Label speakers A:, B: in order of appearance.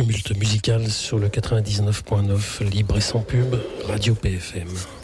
A: Tumulte musical sur le 99.9, libre et sans pub, Radio PFM.